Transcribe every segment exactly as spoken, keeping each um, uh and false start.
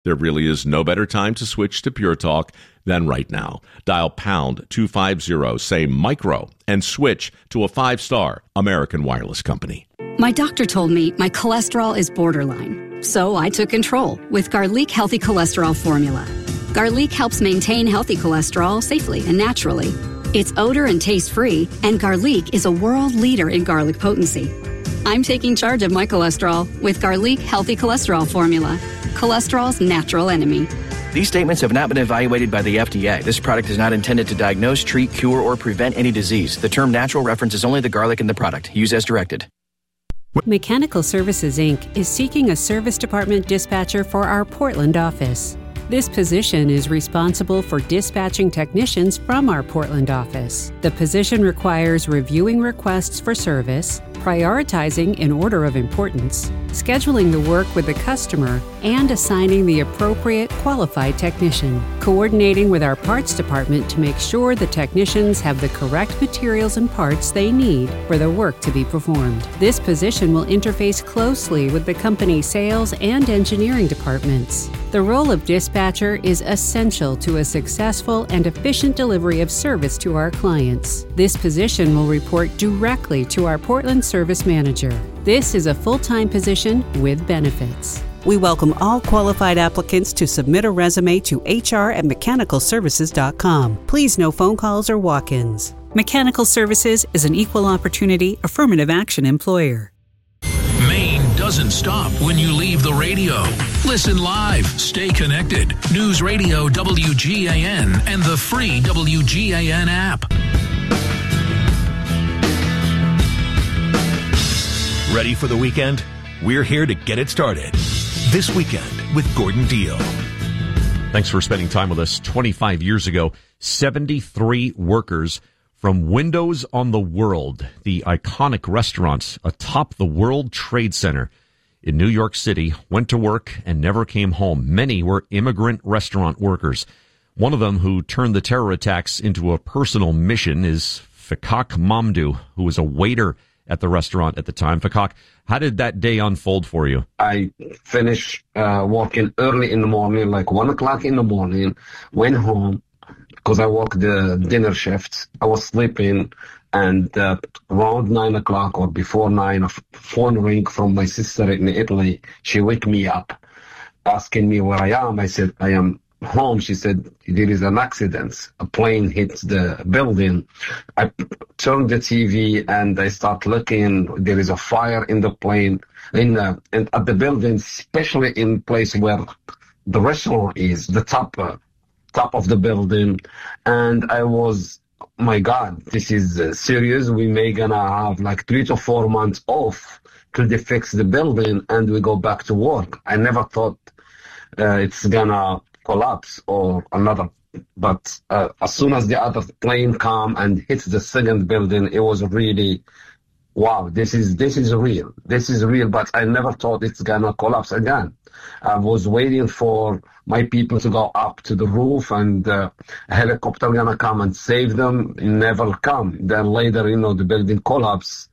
There really is no better time to switch to Pure Talk than right now. Dial pound two fifty, say micro, and switch to a five-star American Wireless company. My doctor told me my cholesterol is borderline, so I took control with Garlic Healthy Cholesterol Formula. Garlic helps maintain healthy cholesterol safely and naturally. It's odor and taste-free, and Garlic is a world leader in garlic potency. I'm taking charge of my cholesterol with Garlic Healthy Cholesterol Formula. Cholesterol's natural enemy. These statements have not been evaluated by the F D A. This product is not intended to diagnose, treat, cure, or prevent any disease. The term natural references only the garlic in the product. Use as directed. Mechanical Services, Incorporated is seeking a service department dispatcher for our Portland office. This position is responsible for dispatching technicians from our Portland office. The position requires reviewing requests for service, prioritizing in order of importance, scheduling the work with the customer, and assigning the appropriate qualified technician, coordinating with our parts department to make sure the technicians have the correct materials and parts they need for the work to be performed. This position will interface closely with the company's sales and engineering departments. The role of dispatcher is essential to a successful and efficient delivery of service to our clients. This position will report directly to our Portland Service Manager. This is a full-time position with benefits. We welcome all qualified applicants to submit a resume to h r at mechanical services dot com. Please no phone calls or walk-ins. Mechanical Services is an equal opportunity affirmative action employer. Maine doesn't stop when you leave the radio. Listen live, stay connected. News Radio W G A N and the free W G A N app. Ready for the weekend? We're here to get it started. This Weekend with Gordon Deal. Thanks for spending time with us. twenty-five years ago, seventy-three workers from Windows on the World, the iconic restaurant atop the World Trade Center in New York City, went to work and never came home. Many were immigrant restaurant workers. One of them who turned the terror attacks into a personal mission is Fakak Mamdouh, who was a waiter at the restaurant at the time. Fakak, how did that day unfold for you? I finished uh, working early in the morning, like one o'clock in the morning, went home because I worked the dinner shift. I was sleeping, and uh, around nine o'clock or before nine, a phone ring from my sister in Italy. She wake me up, asking me where I am. I said, I am home. She said, there is an accident. A plane hit the building. I turned the T V and I start looking. There is a fire in the plane, in the, in, at the building, especially in place where the restaurant is, the top, uh, top of the building. And I was, my God, this is uh, serious. We may gonna have like three to four months off till they fix the building and we go back to work. I never thought uh, it's gonna collapse or another, but uh, as soon as the other plane come and hits the second building, it was really, wow, this is this is real. This is real, but I never thought it's gonna collapse again. I was waiting for my people to go up to the roof and uh, a helicopter gonna come and save them. It never come. Then later, you know, the building collapsed,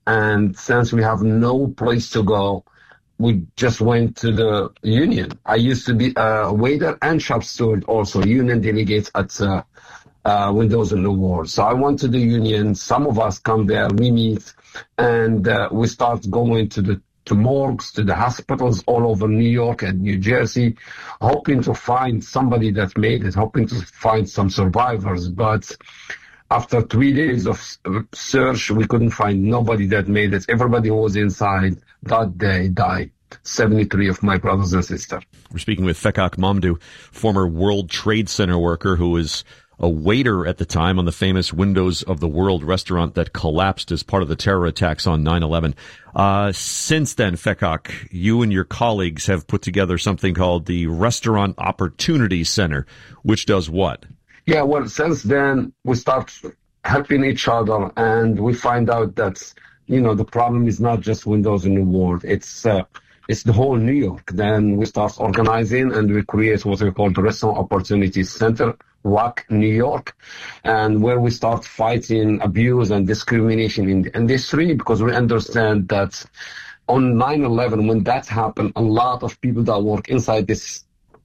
and since we have no place to go, we just went to the union. I used to be a waiter and shop steward, also union delegate at uh, uh, Windows on the World. So I went to the union. Some of us come there, we meet, and uh, we start going to the to morgues, to the hospitals all over New York and New Jersey, hoping to find somebody that made it, hoping to find some survivors. But after three days of search, we couldn't find nobody that made it. Everybody who was inside that day died. seventy-three of my brothers and sisters. We're speaking with Fakak Mamdouh, former World Trade Center worker who was a waiter at the time on the famous Windows of the World restaurant that collapsed as part of the terror attacks on nine eleven. Uh, since then, Fakak, you and your colleagues have put together something called the Restaurant Opportunity Center, which does what? Yeah, well, since then, we start helping each other, and we find out that, you know, the problem is not just Windows in the World. It's uh, it's the whole New York. Then we start organizing, and we create what we call the Restaurant Opportunity Center, W A C New York, and where we start fighting abuse and discrimination in the industry, because we understand that on nine eleven, when that happened, a lot of people that work inside this